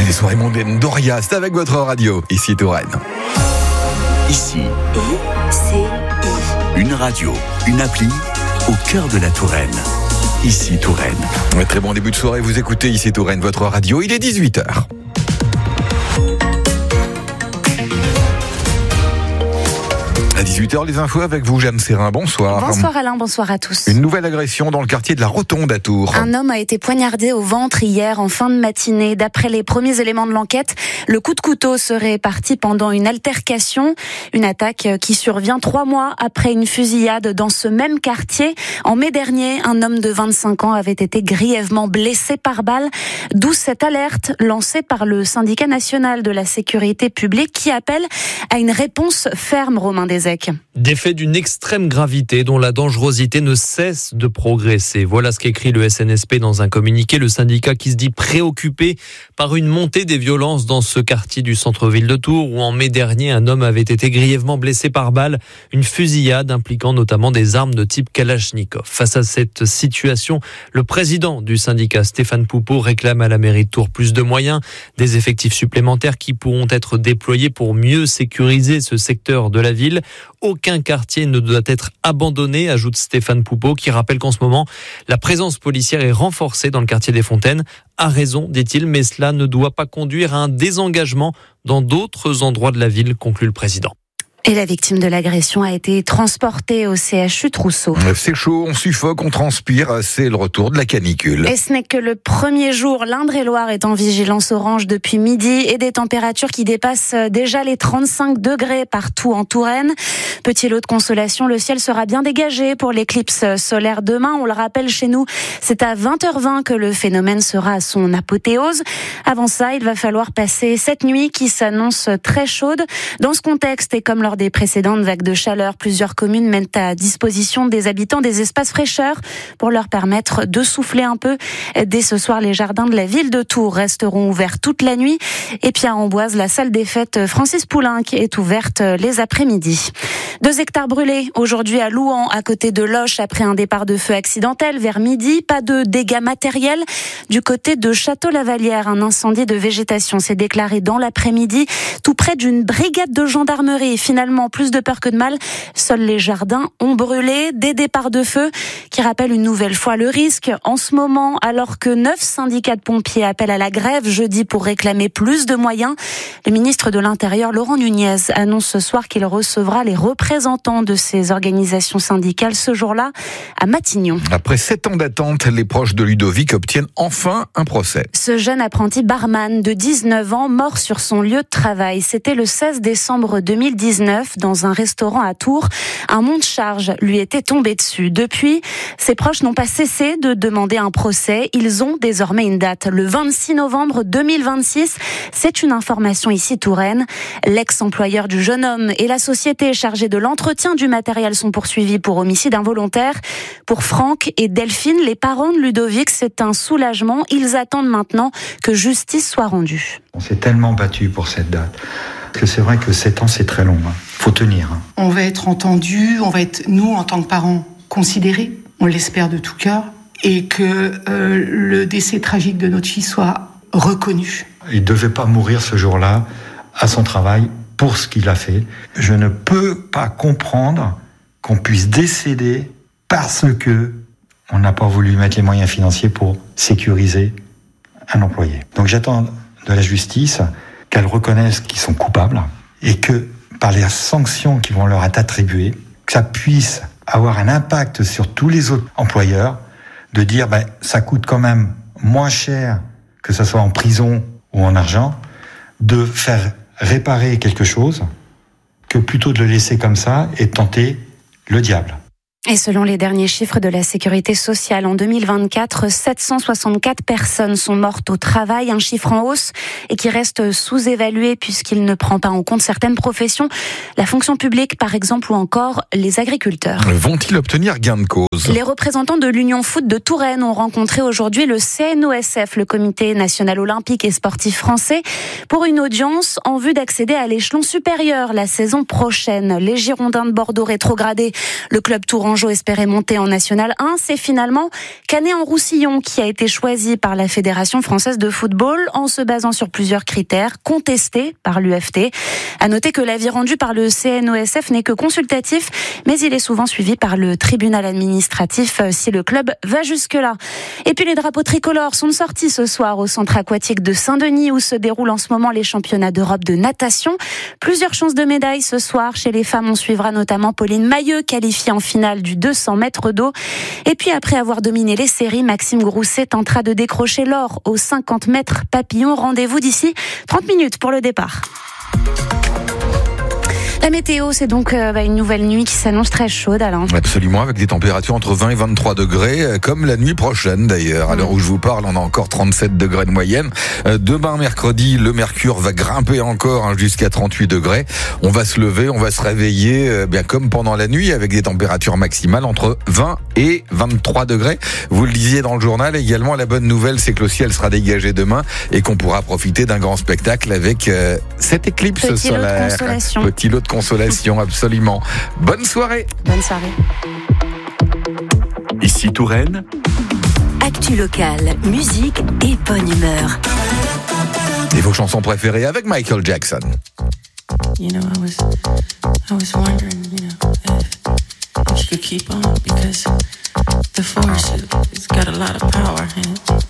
des soirées mondaines Doria, c'est avec votre radio, ici Touraine. Ici, une radio, une appli au cœur de la Touraine. Ici Touraine. Un très bon début de soirée, vous écoutez ici Touraine, votre radio, il est 18h. À 18h, les infos avec vous, Jeanne Serrin. Bonsoir. Bonsoir Alain, bonsoir à tous. Une nouvelle agression dans le quartier de la Rotonde à Tours. Un homme a été poignardé au ventre hier en fin de matinée. D'après les premiers éléments de l'enquête, le coup de couteau serait parti pendant une altercation. Une attaque qui survient 3 mois après une fusillade dans ce même quartier. En mai dernier, un homme de 25 ans avait été grièvement blessé par balle. D'où cette alerte lancée par le syndicat national de la sécurité publique qui appelle à une réponse ferme, Romain Desec. Des faits d'une extrême gravité dont la dangerosité ne cesse de progresser. Voilà ce qu'écrit le SNSP dans un communiqué. Le syndicat qui se dit préoccupé par une montée des violences dans ce quartier du centre-ville de Tours où en mai dernier, un homme avait été grièvement blessé par balle. Une fusillade impliquant notamment des armes de type Kalachnikov. Face à cette situation, le président du syndicat, Stéphane Poupeau, réclame à la mairie de Tours plus de moyens, des effectifs supplémentaires qui pourront être déployés pour mieux sécuriser ce secteur de la ville. Aucun quartier ne doit être abandonné, ajoute Stéphane Poupeau, qui rappelle qu'en ce moment, la présence policière est renforcée dans le quartier des Fontaines. A raison, dit-il, mais cela ne doit pas conduire à un désengagement dans d'autres endroits de la ville, conclut le président. Et la victime de l'agression a été transportée au CHU Trousseau. C'est chaud, on suffoque, on transpire, c'est le retour de la canicule. Et ce n'est que le premier jour. l'Indre-et-Loire est en vigilance orange depuis midi et des températures qui dépassent déjà les 35 degrés partout en Touraine. Petit lot de consolation, le ciel sera bien dégagé pour l'éclipse solaire demain. On le rappelle chez nous, c'est à 20h20 que le phénomène sera à son apothéose. Avant ça, il va falloir passer cette nuit qui s'annonce très chaude. Dans ce contexte et comme lors des précédentes vagues de chaleur, plusieurs communes mettent à disposition des habitants des espaces fraîcheurs pour leur permettre de souffler un peu. Dès ce soir, les jardins de la ville de Tours resteront ouverts toute la nuit. Et puis à Amboise, la salle des fêtes Francis Poulenc est ouverte les après-midi. 2 hectares brûlés aujourd'hui à Louhans, à côté de Loches, après un départ de feu accidentel vers midi. Pas de dégâts matériels. Du côté de Château-Lavalière, un incendie de végétation s'est déclaré dans l'après-midi, tout près d'une brigade de gendarmerie. Finalement, plus de peur que de mal, seuls les jardins ont brûlé. Des départs de feu qui rappellent une nouvelle fois le risque. En ce moment, alors que 9 syndicats de pompiers appellent à la grève jeudi pour réclamer plus de moyens, le ministre de l'Intérieur, Laurent Nunez, annonce ce soir qu'il recevra les représentants de ces organisations syndicales ce jour-là à Matignon. Après 7 ans d'attente, les proches de Ludovic obtiennent enfin un procès. Ce jeune apprenti barman de 19 ans, mort sur son lieu de travail. C'était le 16 décembre 2019 dans un restaurant à Tours. Un monte-charge lui était tombé dessus. Depuis, ses proches n'ont pas cessé de demander un procès. Ils ont désormais une date, le 26 novembre 2026. C'est une information ici Touraine. L'ex-employeur du jeune homme et la société chargée de l'entretien du matériel sont poursuivis pour homicide involontaire. Pour Franck et Delphine, les parents de Ludovic, c'est un soulagement. Ils attendent maintenant que justice soit rendue. On s'est tellement battu pour cette date. Parce que c'est vrai que 7 ans, c'est très long. Faut tenir. On va être entendus, on va être, nous, en tant que parents, considérés. On l'espère de tout cœur. Et que le décès tragique de notre fille soit reconnu. Il ne devait pas mourir ce jour-là à son travail pour ce qu'il a fait. Je ne peux pas comprendre qu'on puisse décéder parce que on n'a pas voulu mettre les moyens financiers pour sécuriser un employé. Donc j'attends de la justice qu'elle reconnaisse qu'ils sont coupables et que par les sanctions qui vont leur être attribuées, que ça puisse avoir un impact sur tous les autres employeurs, de dire ça coûte quand même moins cher, que ce soit en prison ou en argent, de faire réparer quelque chose que plutôt de le laisser comme ça et de tenter le diable. Et selon les derniers chiffres de la sécurité sociale, en 2024, 764 personnes sont mortes au travail, un chiffre en hausse et qui reste sous-évalué puisqu'il ne prend pas en compte certaines professions, la fonction publique par exemple ou encore les agriculteurs. Vont-ils obtenir gain de cause ? Les représentants de l'Union Foot de Touraine ont rencontré aujourd'hui le CNOSF, le Comité National Olympique et Sportif Français, pour une audience en vue d'accéder à l'échelon supérieur la saison prochaine. Les Girondins de Bordeaux rétrogradés, le club tourangeau Tourangeau espérait monter en National 1. C'est finalement Canet-en-Roussillon qui a été choisi par la Fédération française de football en se basant sur plusieurs critères contestés par l'UFT. À noter que l'avis rendu par le CNOSF n'est que consultatif, mais il est souvent suivi par le tribunal administratif si le club va jusque-là. Et puis les drapeaux tricolores sont sortis ce soir au centre aquatique de Saint-Denis où se déroulent en ce moment les championnats d'Europe de natation. Plusieurs chances de médailles ce soir. Chez les femmes, on suivra notamment Pauline Mailleux, qualifiée en finale du 200 mètres d'eau. Et puis après avoir dominé les séries, Maxime Grousset tentera de décrocher l'or aux 50 mètres papillon. Rendez-vous d'ici 30 minutes pour le départ. La météo, c'est donc une nouvelle nuit qui s'annonce très chaude, Alain. Absolument, avec des températures entre 20 et 23 degrés, comme la nuit prochaine d'ailleurs. À l'heure où je vous parle, on a encore 37 degrés de moyenne. Demain, mercredi, le mercure va grimper encore jusqu'à 38 degrés. On va se lever, on va se réveiller bien comme pendant la nuit, avec des températures maximales entre 20 et 23 degrés. Vous le disiez dans le journal également, la bonne nouvelle, c'est que le ciel sera dégagé demain et qu'on pourra profiter d'un grand spectacle avec cette éclipse solaire. Petit lot de consolation, absolument. Bonne soirée. Bonne soirée. Ici Touraine. Actu locale, musique et bonne humeur. Et vos chansons préférées avec Michael Jackson. You know, I was wondering, if you could keep on because the force has got a lot of power in it.